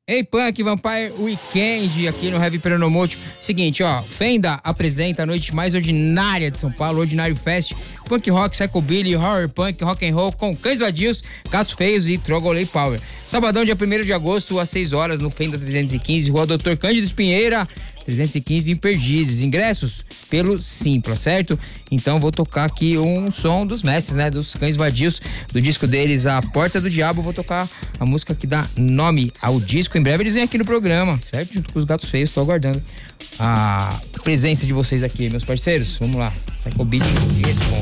Ei, Punk, Vampire Weekend aqui no Heavy Peronomútil. Seguinte, ó, Fenda apresenta a noite mais ordinária de São Paulo, Ordinário Fest, punk rock, psychobilly, horror punk, rock and roll com Cães Vadios, Gatos Feios e Trogolei Power. Sabadão, dia 1º de agosto, às 6 horas, no Fenda 315, Rua Doutor Cândido Espinheira, 315 em Perdizes. Ingressos pelo Simpla, certo? Então vou tocar aqui um som dos mestres, né? Dos Cães Vadios, do disco deles, A Porta do Diabo. Vou tocar a música que dá nome ao disco. Em breve eles vêm aqui no programa, certo? Junto com os Gatos Feios. Tô aguardando a presença de vocês aqui, meus parceiros. Vamos lá. Psychobilly responde.